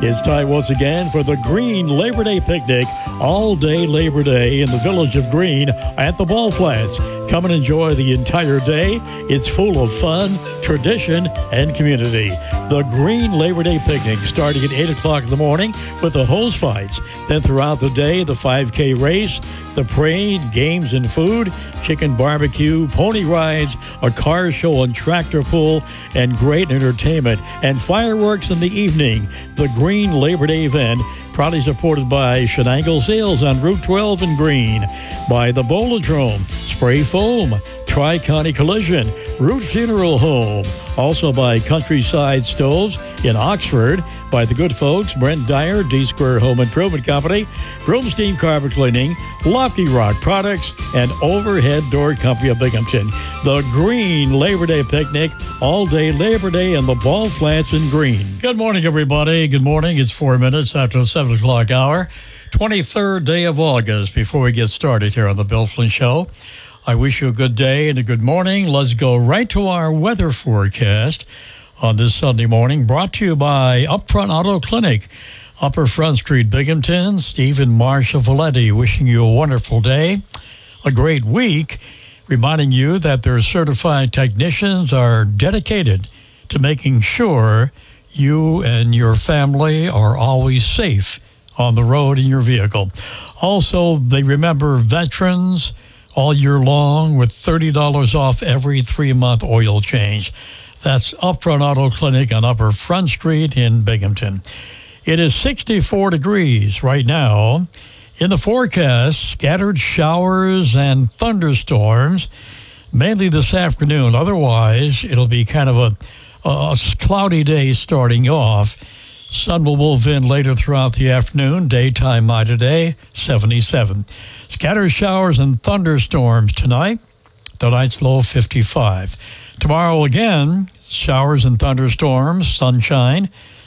It's time once again for the Green Labor Day Picnic, all day Labor Day in the village of Green at the Ball Flats. Come and enjoy the entire day. It's full of fun, tradition, and community. The Green Labor Day Picnic starting at 8 o'clock in the morning with the hose fights. Then throughout the day, the 5K race, the parade, games and food, chicken barbecue, pony rides, a car show and tractor pull, and great entertainment and fireworks in the evening. The Green Labor Day event, proudly supported by Shenango Sales on Route 12 in Green, by the Bolodrome, Spray Foam, Tri-County Collision, Root Funeral Home, also by Countryside Stoves in Oxford, by the good folks Brent Dyer, D-Square Home Improvement Company, Broomstein Carpet Cleaning, Lofty Rock Products, and Overhead Door Company of Binghamton. The Green Labor Day Picnic, all day Labor Day in the Ball Flats in Green. Good morning, everybody. Good morning. It's 4 minutes after the 7 o'clock hour, 23rd day of August. Before we get started here on the Bill Flynn Show, I wish you a good day and a good morning. Let's go right to our weather forecast on this Sunday morning, brought to you by Upfront Auto Clinic, Upper Front Street, Binghamton. Stephen Marshall Valetti wishing you a wonderful day, a great week, reminding you that their certified technicians are dedicated to making sure you and your family are always safe on the road in your vehicle. Also, they remember veterans all year long with $30 off every 3-month oil change. That's Upfront Auto Clinic on Upper Front Street in Binghamton. It is 64 degrees right now. In the forecast, scattered showers and thunderstorms, mainly this afternoon. Otherwise, it'll be kind of a cloudy day starting off. Sun will move in later throughout the afternoon. Daytime high today, 77. Scattered showers and thunderstorms tonight. Tonight's low, 55. Tomorrow again, showers and thunderstorms, sunshine,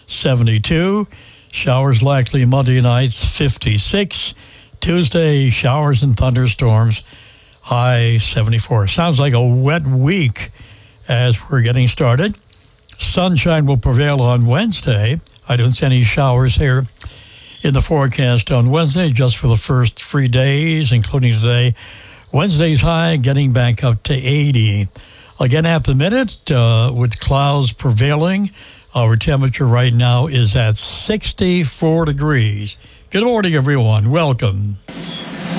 72. Showers likely Monday nights, 56. Tuesday, showers and thunderstorms, high 74. Sounds like a wet week as we're getting started. Sunshine will prevail on Wednesday. I don't see any showers here in the forecast on Wednesday, just for the first 3 days, including today. Wednesday's high getting back up to 80. Again, at the minute, with clouds prevailing, our temperature right now is at 64 degrees. Good morning, everyone. Welcome.